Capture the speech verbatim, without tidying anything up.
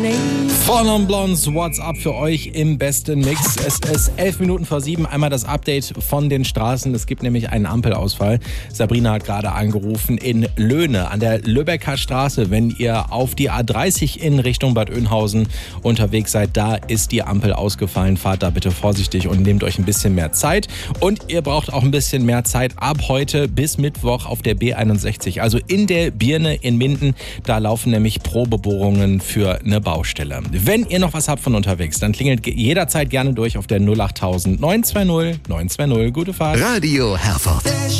Four Non Blondes, What's Up für euch im besten Mix. Es ist elf Minuten vor sieben. Einmal das Update von den Straßen. Es gibt nämlich einen Ampelausfall. Sabrina hat gerade angerufen in Löhne an der Lübecker Straße. Wenn ihr auf die A dreißig in Richtung Bad Oeynhausen unterwegs seid, da ist die Ampel ausgefallen. Fahrt da bitte vorsichtig und nehmt euch ein bisschen mehr Zeit. Und ihr braucht auch ein bisschen mehr Zeit ab heute bis Mittwoch auf der B einundsechzig. Also in der Birne in Minden. Da laufen nämlich Probebohrungen für eine Baustelle. Wenn ihr noch was habt von unterwegs, dann klingelt jederzeit gerne durch auf der null acht null null neun zwei null neun zwei null. Gute Fahrt. Radio Herford.